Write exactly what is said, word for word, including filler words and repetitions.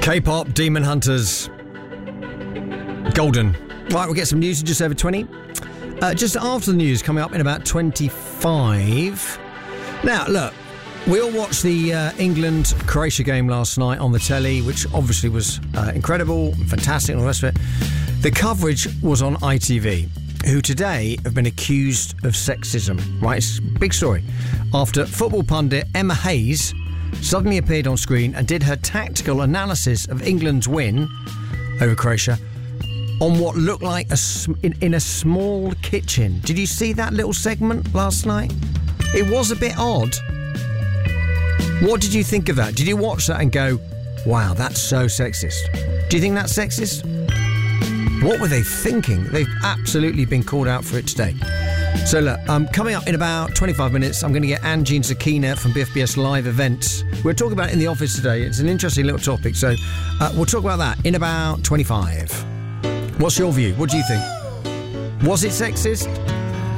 K-pop, Demon Hunters, Golden. Right, we'll get some news in just over twenty. Uh, just after the news, coming up in about twenty-five. Now, look, we all watched the uh, England-Croatia game last night on the telly, which obviously was uh, incredible, fantastic, and all the rest of it. The coverage was on I T V, who today have been accused of sexism. Right, it's a big story. After football pundit Emma Hayes suddenly appeared on screen and did her tactical analysis of England's win over Croatia on what looked like a sm- in, in a small kitchen. Did you see that little segment last night? It was a bit odd. What did you think of that? Did you watch that and go, wow, that's so sexist? Do you think that's sexist? What were they thinking? They've absolutely been called out for it today. So look, um, coming up in about twenty-five minutes, I'm going to get Angie Zakina from B F B S Live Events. We're talking about it in the office today. It's an interesting little topic, so uh, we'll talk about that in about twenty-five. What's your view? What do you think? Was it sexist?